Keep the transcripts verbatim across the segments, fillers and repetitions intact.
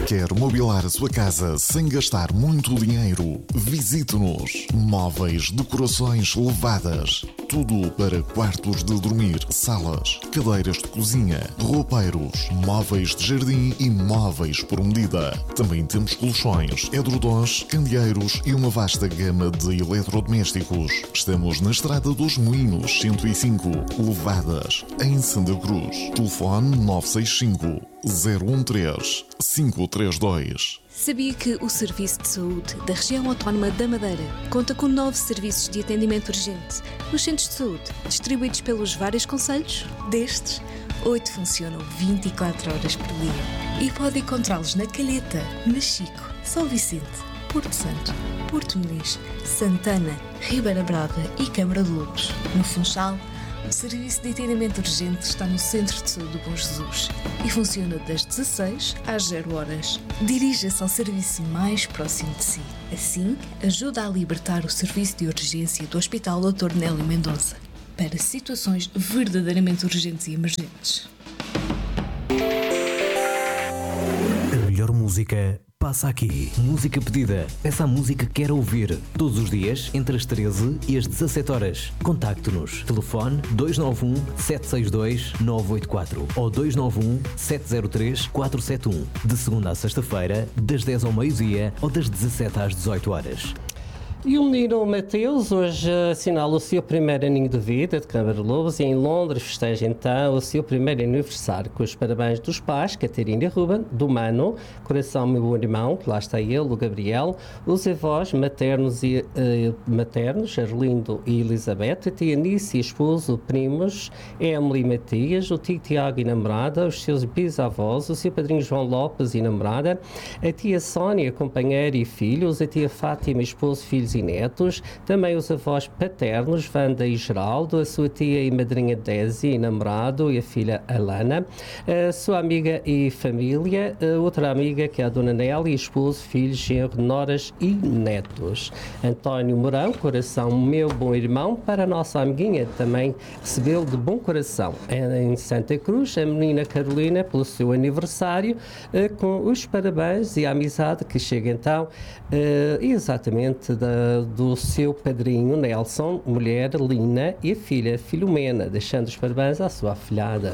Quer mobilar a sua casa sem gastar muito dinheiro? Visite-nos. Móveis, decorações levadas. Tudo para quartos de dormir, salas, cadeiras de cozinha, roupeiros, móveis de jardim e móveis por medida. Também temos colchões, edredons, candeeiros e uma vasta gama de eletrodomésticos. Estamos na Estrada dos Moinhos cento e cinco, Levadas, em Santa Cruz. Telefone nove seis cinco, zero um três, cinco três dois. Sabia que o Serviço de Saúde da Região Autónoma da Madeira conta com nove serviços de atendimento urgente nos centros de saúde, distribuídos pelos vários concelhos? Destes, oito funcionam vinte e quatro horas por dia e pode encontrá-los na Calheta, na Chico, São Vicente, Porto Santo, Porto Muniz, Santana, Ribeira Brava e Câmara de Lobos. No Funchal, o serviço de atendimento urgente está no Centro de Saúde do Bom Jesus e funciona das dezasseis às zero horas. Dirija-se ao serviço mais próximo de si. Assim, ajuda a libertar o serviço de urgência do Hospital doutor Nélio Mendonça para situações verdadeiramente urgentes e emergentes. A melhor música passa aqui. Música pedida. Essa música quer ouvir. Todos os dias, entre as treze e as dezassete horas. Contacte-nos. Telefone dois nove um, sete seis dois, nove oito quatro ou dois nove um, sete zero três, quatro sete um. De segunda a sexta-feira, das dez ao meio-dia ou das dezassete às dezoito horas. E o menino Mateus hoje assinala o seu primeiro aninho de vida de Câmara de Lobos e em Londres festeja então o seu primeiro aniversário com os parabéns dos pais, Catarina e Ruben, do Mano, Coração meu bom irmão, que lá está ele, o Gabriel, os avós maternos e uh, maternos, Arlindo e Elizabeth, a tia Nice e esposo, primos, Emily e Matias, o tio Tiago e namorada, os seus bisavós, o seu padrinho João Lopes e namorada, a tia Sónia, companheira e filhos, a tia Fátima, esposo, filhos e netos, também os avós paternos, Wanda e Geraldo, a sua tia e madrinha Desi e namorado e a filha Alana, a sua amiga e família, a outra amiga que é a dona Nélia, esposo, filhos, genro, noras e netos. António Mourão, coração meu bom irmão, para a nossa amiguinha também recebeu de bom coração em Santa Cruz, a menina Carolina pelo seu aniversário, com os parabéns e a amizade que chega então exatamente da do seu padrinho Nelson, mulher Lina e a filha Filomena, deixando os parabéns à sua afilhada.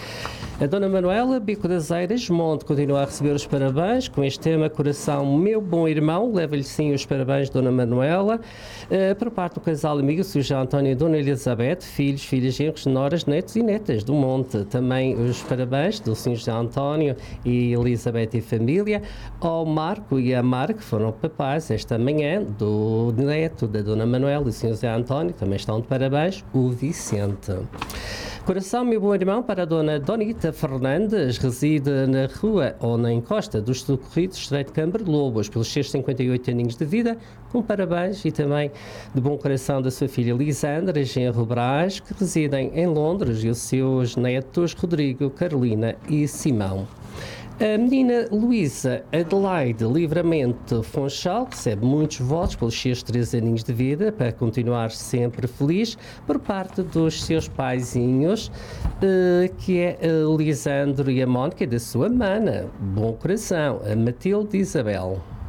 A Dona Manuela, Bico das Eiras, Monte, continua a receber os parabéns com este tema Coração meu bom irmão, leva-lhe sim os parabéns Dona Manuela, uh, por parte do casal amigo, o senhor João António e Dona Elizabeth, filhos, filhas, genros, noras, netos e netas do Monte. Também os parabéns do senhor João António e Elizabeth e família, ao Marco e a Mar, que foram papais esta manhã, do neto da Dona Manuela e o senhor João António, também estão de parabéns, o Vicente. Coração, meu bom irmão, para a Dona Donita Fernandes, reside na rua ou na encosta dos Socorridos, Estreito de Câmara de Lobos, pelos seus cinquenta e oito aninhos de vida, com parabéns e também de bom coração da sua filha Lisandra, genro Brás, que residem em Londres, e os seus netos Rodrigo, Carolina e Simão. A menina Luísa Adelaide Livramento Funchal recebe muitos votos pelos seus três aninhos de vida para continuar sempre feliz por parte dos seus paizinhos, que é a Lisandro e a Mónica, da sua mana. Bom coração, a Matilde Isabel.